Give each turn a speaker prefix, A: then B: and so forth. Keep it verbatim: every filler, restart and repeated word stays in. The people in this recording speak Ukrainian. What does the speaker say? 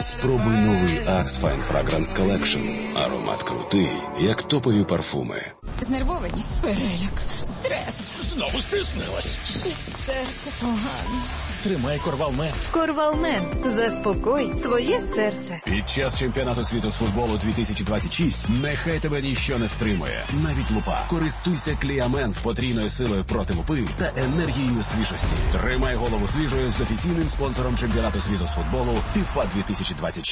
A: Спробуй новий Axe Fine Fragrance Collection. Аромат крутий, як топові парфуми.
B: Знервованість, переляк, стрес.
C: Знову стиснилась.
B: Щось серце погано.
C: Тримай Корвалмент.
D: Корвалмент. Заспокой своє серце.
A: Під час чемпіонату світу з футболу дві тисячі двадцять шість нехай тебе ніщо не стримує. Навіть лупа. Користуйся Кліамент з потрійною силою проти лупи та енергією свіжості. Тримай голову свіжою з офіційним спонсором чемпіонату світу з футболу FIFA дві тисячі двадцять шість.